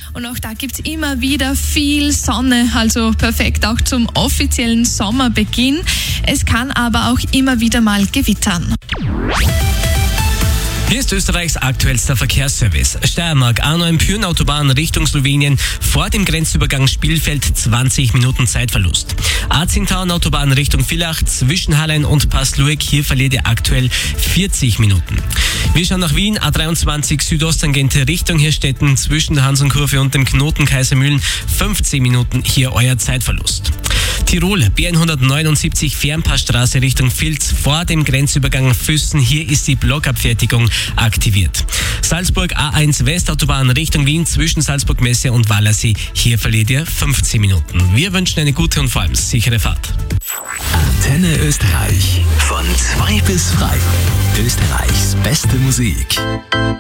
Und auch da gibt's immer wieder viel Sonne, also perfekt auch zum offiziellen Sommerbeginn. Es kann aber auch immer wieder mal gewittern. Hier ist Österreichs aktuellster Verkehrsservice. Steiermark, A9-Pyhrn-Autobahn Richtung Slowenien, vor dem Grenzübergang Spielfeld 20 Minuten Zeitverlust. A10-Autobahn Richtung Villach, zwischen Hallein und Passlueck, hier verliert ihr aktuell 40 Minuten. Wir schauen nach Wien, A23 Südosttangente Richtung Hirstetten, zwischen der Hansonkurve und dem Knoten Kaisermühlen, 15 Minuten, hier euer Zeitverlust. Tirol, B179 Fernpassstraße Richtung Vilz, vor dem Grenzübergang Füssen, hier ist die Blockabfertigung aktiviert. Salzburg, A1 Westautobahn Richtung Wien, zwischen Salzburg Messe und Wallersee, hier verliert ihr 15 Minuten. Wir wünschen eine gute und vor allem sichere Fahrt. Antenne Österreich. Von 2 bis 3. Österreichs beste Musik.